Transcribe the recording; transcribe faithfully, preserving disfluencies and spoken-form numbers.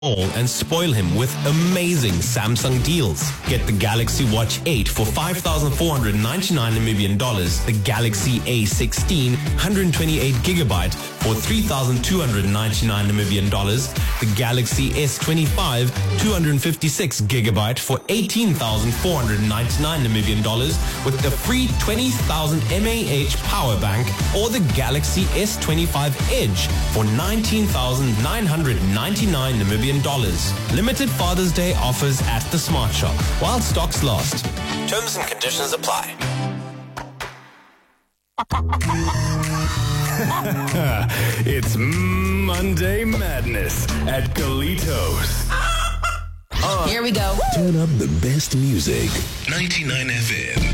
all and spoil him with amazing Samsung deals. Get the Galaxy Watch eight for five thousand four hundred ninety-nine Namibian dollars, the Galaxy A sixteen one hundred twenty-eight gigabyte for three thousand two hundred ninety-nine Namibian dollars, the Galaxy S twenty-five two hundred fifty-six gigabyte for eighteen thousand four hundred ninety-nine Namibian dollars with the free twenty thousand mAh power bank, or the Galaxy S twenty-five Edge for nineteen thousand nine hundred ninety-nine Namibian dollars. Limited Father's Day offers at the Smart Shop while stocks last. Terms and conditions apply. It's Monday Madness at Galitos. Here we go. Turn up the best music. ninety-nine F M.